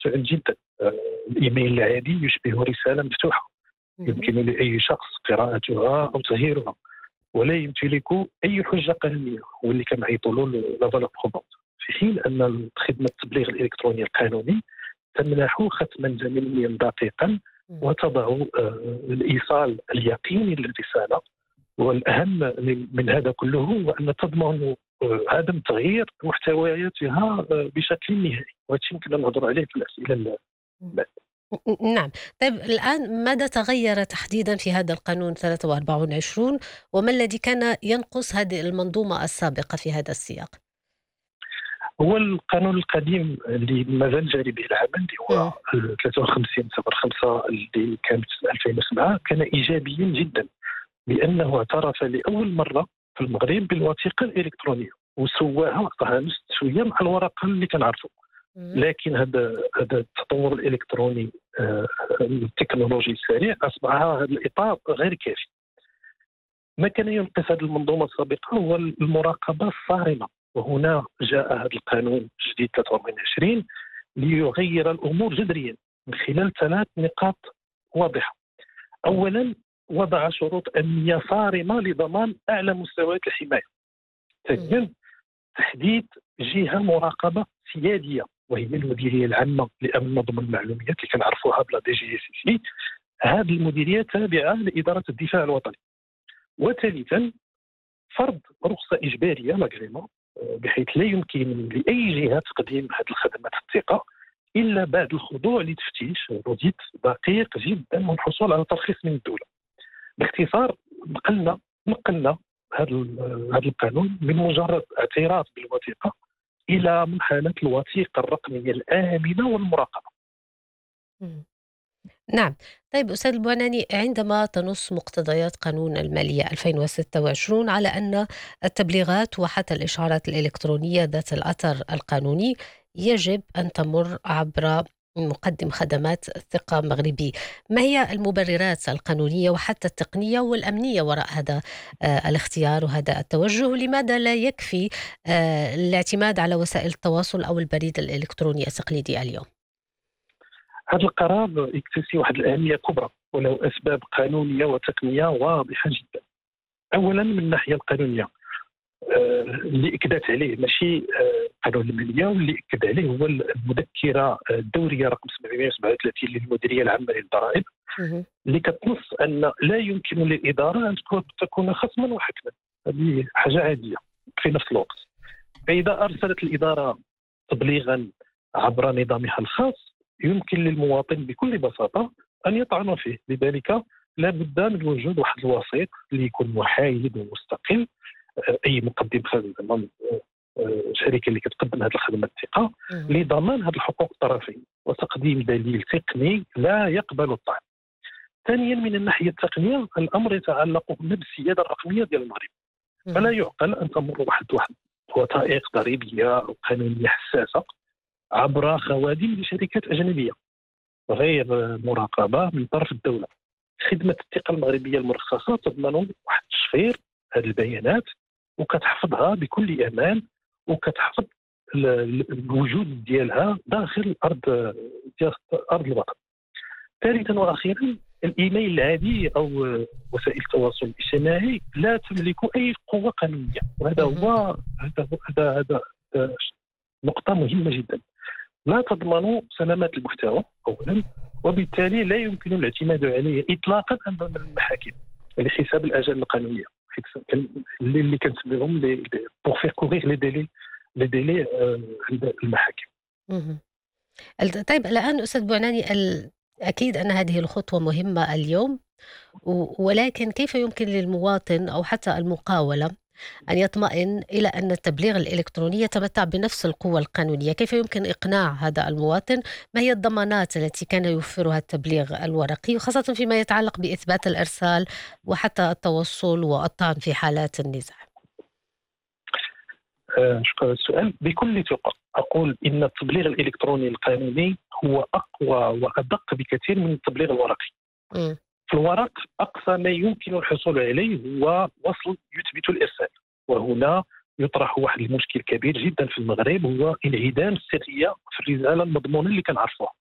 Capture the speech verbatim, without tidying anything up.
سهل جدا. الإيميل العادي يشبه رسالة مفتوحة يمكن لأي شخص قراءتها أو تغييرها، ولا يمتلك أي حجة قانونية، واللي كنعيطوا له لا فالور بروبونت، في حين أن خدمة التبليغ الإلكتروني القانوني تمنح ختما زمنيا دقيقا وتضع الإيصال اليقيني للرسالة. والأهم من هذا كله هو أن تضمن عدم تغيير محتوياتها بشكل نهائي، وهذا يمكن أن نهضر عليه في الأسئلة. نعم. طيب الآن ماذا تغير تحديدا في هذا القانون ثلاثة وأربعين عشرون، وما الذي كان ينقص هذه المنظومة السابقة في هذا السياق؟ هو القانون القديم اللي ما زال جاري به العمل اللي هو ثلاثة وخمسين صفر خمسة اللي كانت ألفين وسبعة كان إيجابيا جدا، لأنه اعترف لأول مرة في المغرب بالوثيقة الإلكترونية وسواها وقتها نفس شوية مع الورقة اللي كنعرفوا. لكن هذا هذا التطور الإلكتروني آه التكنولوجي السريع أصبح هذا الإطار غير كافي. ما كان ينقص هذه المنظومة السابقة هو المراقبة الصارمة، وهنا جاء هذا القانون الجديد ثلاثة وأربعين عشرين ليغير الأمور جذريا من خلال ثلاث نقاط واضحة. أولا، وضع شروط أمنية صارمة لضمان أعلى مستويات الحماية. ثانيا، تحديد جهة مراقبة سيادية وهي المديرية العامة لأمن نظم المعلومات اللي كنعرفوها بلا دي جي اس سي. هذه المديرية تابعة لإدارة الدفاع الوطني. وثالثا، فرض رخصة إجبارية لاغريمون بحيث لا يمكن لأي جهة تقديم هذه الخدمات الثقة إلا بعد الخضوع لتفتيش روديت دقيق جدا والحصول على ترخيص من الدولة. باختصار، نقلنا نقلنا هذا هذا القانون من مجرد اعتراف بالوثيقة إلى مرحلة الوثيقة الرقمية الآمنة والمراقبة. نعم. طيب أستاذ البوعناني، عندما تنص مقتضيات قانون المالية ألفين وستة وعشرين على أن التبليغات وحتى الإشعارات الإلكترونية ذات الأثر القانوني يجب أن تمر عبر مقدم خدمات ثقة مغربي، ما هي المبررات القانونية وحتى التقنية والأمنية وراء هذا آه الاختيار وهذا التوجه؟ لماذا لا يكفي آه الاعتماد على وسائل التواصل أو البريد الإلكتروني التقليدي اليوم؟ هذا القرار يكتسي واحد الأهمية كبرى وله أسباب قانونية وتقنية واضحة جدا. أولا، من الناحية القانونية آه اللي أكدت عليه ماشي آه قانون المالية، واللي أكد عليه هو المذكرة الدورية رقم سبعمائة وسبعة وثلاثين للمديرية العامة للضرائب اللي كتنص أن لا يمكن للإدارة أن تكون خصما وحكما. هذه حاجة عادية في نفس الوقت. فإذا أرسلت الإدارة تبليغا عبر نظامها الخاص يمكن للمواطن بكل بساطة أن يطعن فيه. لذلك لا بد من وجود واحد الوسيط اللي يكون محايد ومستقل، أي مقدم خدمة شركة اللي كتقدم هذه الخدمات الثقة لضمان هذه الحقوق الطرفين وتقديم دليل تقني لا يقبل الطعن. ثانيا، من الناحية التقنية الأمر يتعلق بالسيادة الرقمية ديال المغرب، فلا يعقل أن تمر واحد واحد وثائق ضريبية أو قانونية حساسة عبر خوادم لشركات أجنبية غير مراقبة من طرف الدولة. خدمة الثقة المغربية المرخصة تضمن واحد تشفير هذه البيانات وكتحفظها بكل أمان وكتحفظ الوجود ديالها داخل أرض ديال أرض الوطن. ثالثا وأخيرا، الإيميل العادي أو وسائل التواصل الاجتماعي لا تملك أي قوة قانونية، وهذا هو هذا هذا هذا نقطة مهمة جدا. لا تضمن سلامة المحتوى أولا، وبالتالي لا يمكن الاعتماد عليه إطلاقا أمام المحاكم لحساب الأجال القانونية اللي كنسميهم pour faire courir les délais les délais عند المحاكم. طيب الآن أستاذ بوعناني، أكيد أن هذه الخطوة مهمة اليوم، ولكن كيف يمكن للمواطن أو حتى المقاولة أن يطمئن إلى أن التبليغ الإلكتروني يتمتع بنفس القوة القانونية؟ كيف يمكن إقناع هذا المواطن؟ ما هي الضمانات التي كان يوفرها التبليغ الورقي، خاصة فيما يتعلق بإثبات الإرسال وحتى التوصل والطعن في حالات النزاع؟ آه شكرا السؤال. بكل ثقة أقول إن التبليغ الإلكتروني القانوني هو أقوى وأدق بكثير من التبليغ الورقي. م. في الورق أقصى ما يمكن الحصول عليه هو وصل يثبت الإرسال، وهنا يطرح واحد المشكل كبير جدا في المغرب، هو انعدام السريه في الرساله المضمونه اللي كنعرفوها.